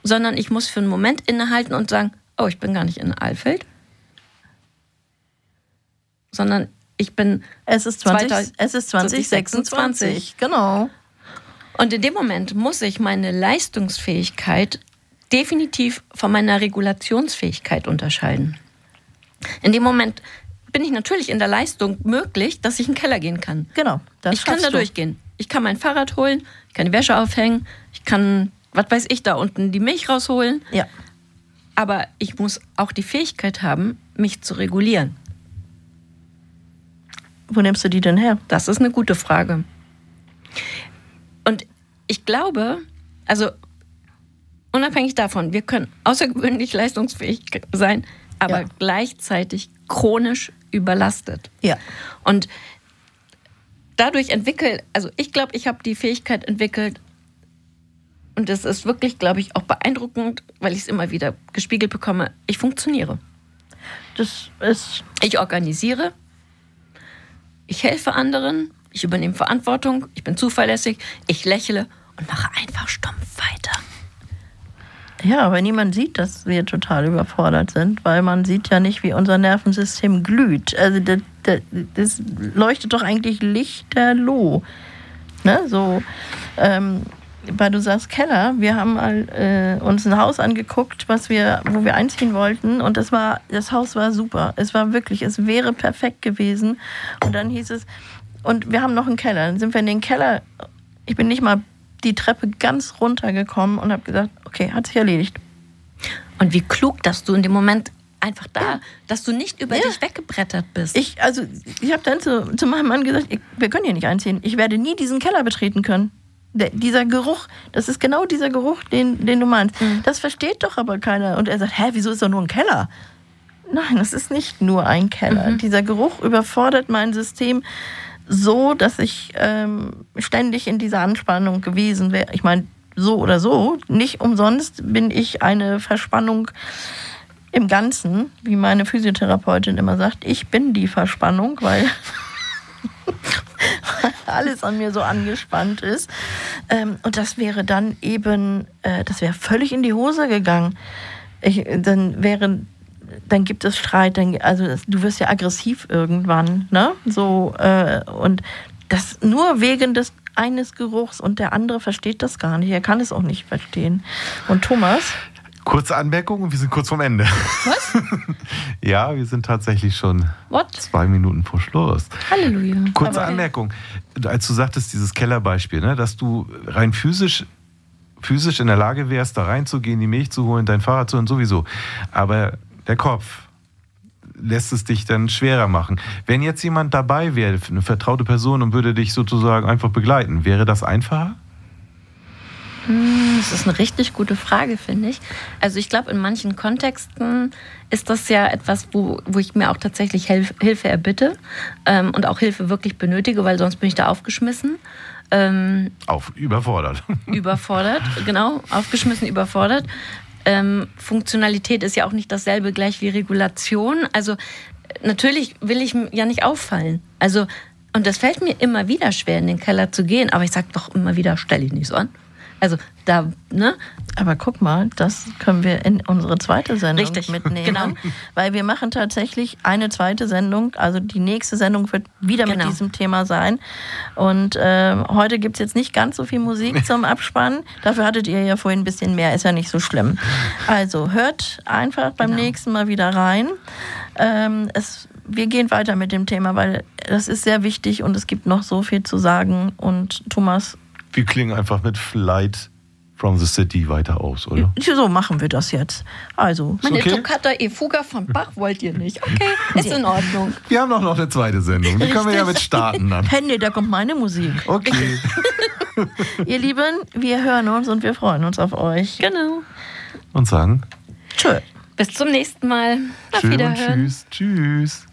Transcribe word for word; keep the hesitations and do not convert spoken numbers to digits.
sondern ich muss für einen Moment innehalten und sagen, oh, ich bin gar nicht in Alfeld, sondern ich bin es ist zwanzig, es ist zwanzig sechsundzwanzig, genau. Und in dem Moment muss ich meine Leistungsfähigkeit definitiv von meiner Regulationsfähigkeit unterscheiden. In dem Moment bin ich natürlich in der Leistung möglich, dass ich in den Keller gehen kann. Genau, das ich kann da du. durchgehen. Ich kann mein Fahrrad holen, ich kann die Wäsche aufhängen, ich kann, was weiß ich, da unten die Milch rausholen. Ja. Aber ich muss auch die Fähigkeit haben, mich zu regulieren. Wo nimmst du die denn her? Das ist eine gute Frage. Und ich glaube, also unabhängig davon, wir können außergewöhnlich leistungsfähig sein, aber ja. gleichzeitig chronisch überlastet. Ja. Und dadurch entwickelt, also ich glaube, ich habe die Fähigkeit entwickelt, und das ist wirklich, glaube ich, auch beeindruckend, weil ich es immer wieder gespiegelt bekomme, ich funktioniere. Das ist... Ich organisiere, ich helfe anderen, ich übernehme Verantwortung, ich bin zuverlässig, ich lächle und mache einfach stumpf weiter. Ja, aber niemand sieht, dass wir total überfordert sind, weil man sieht ja nicht, wie unser Nervensystem glüht. Also das, das, das leuchtet doch eigentlich lichterloh. Ne? So, ähm, weil du sagst Keller, wir haben mal, äh, uns ein Haus angeguckt, was wir, wo wir einziehen wollten, und das war, das Haus war super. Es war wirklich, es wäre perfekt gewesen. Und dann hieß es, und wir haben noch einen Keller. Dann sind wir in den Keller, ich bin nicht mal die Treppe ganz runtergekommen und habe gesagt, okay, hat sich erledigt. Und wie klug, dass du in dem Moment einfach da, ja. dass du nicht über ja. dich weggebrettert bist. Ich, also, ich habe dann zu, zu meinem Mann gesagt, ich, wir können hier nicht einziehen. Ich werde nie diesen Keller betreten können. Der, dieser Geruch, das ist genau dieser Geruch, den, den du meinst. Mhm. Das versteht doch aber keiner. Und er sagt, hä, wieso ist doch nur ein Keller? Nein, das ist nicht nur ein Keller. Mhm. Dieser Geruch überfordert mein System so, dass ich ähm, ständig in dieser Anspannung gewesen wäre. Ich meine, so oder so, nicht umsonst bin ich eine Verspannung im Ganzen, wie meine Physiotherapeutin immer sagt. Ich bin die Verspannung, weil alles an mir so angespannt ist. Ähm, und das wäre dann eben, äh, das wäre völlig in die Hose gegangen. Ich, dann wäre... dann gibt es Streit, dann, also das, du wirst ja aggressiv irgendwann, ne? So, äh, und das nur wegen des eines Geruchs, und der andere versteht das gar nicht, er kann es auch nicht verstehen. Und Thomas? Kurze Anmerkung und wir sind kurz vorm Ende. Was? Ja, wir sind tatsächlich schon What? zwei Minuten vor Schluss. Halleluja. Kurze Aber Anmerkung, als du sagtest, dieses Kellerbeispiel, ne, dass du rein physisch physisch in der Lage wärst, da reinzugehen, die Milch zu holen, dein Fahrrad zu holen, sowieso. Aber der Kopf lässt es dich dann schwerer machen. Wenn jetzt jemand dabei wäre, eine vertraute Person, und würde dich sozusagen einfach begleiten, wäre das einfacher? Das ist eine richtig gute Frage, finde ich. Also ich glaube, in manchen Kontexten ist das ja etwas, wo, wo ich mir auch tatsächlich Hilf, Hilfe erbitte ähm, und auch Hilfe wirklich benötige, weil sonst bin ich da aufgeschmissen. Ähm, Auf, überfordert. Überfordert, genau, aufgeschmissen, überfordert. Ähm, Funktionalität ist ja auch nicht dasselbe gleich wie Regulation. Also natürlich will ich ja nicht auffallen. Also, und das fällt mir immer wieder schwer, in den Keller zu gehen. Aber ich sage doch immer wieder, stell dich nicht so an. Also da, ne? Aber guck mal, das können wir in unsere zweite Sendung Richtig, mitnehmen. genau. Weil wir machen tatsächlich eine zweite Sendung. Also die nächste Sendung wird wieder genau. mit diesem Thema sein. Und äh, heute gibt es jetzt nicht ganz so viel Musik zum Abspannen. Dafür hattet ihr ja vorhin ein bisschen mehr. Ist ja nicht so schlimm. Also hört einfach beim genau. nächsten Mal wieder rein. Ähm, es, wir gehen weiter mit dem Thema, weil das ist sehr wichtig und es gibt noch so viel zu sagen. Und Thomas... Wir klingen einfach mit Flight from the City weiter aus, oder? So machen wir das jetzt. Also, meine okay? Toccata e Fuga von Bach wollt ihr nicht. Okay, ist in Ordnung. Wir haben doch noch eine zweite Sendung. Die Richtig. Können wir ja mit starten dann. Hey, nee, da kommt meine Musik. Okay. Ihr Lieben, wir hören uns und wir freuen uns auf euch. Genau. Und sagen Tschö. Bis zum nächsten Mal. Auf Tschö Wiederhören. und tschüss. Tschüss.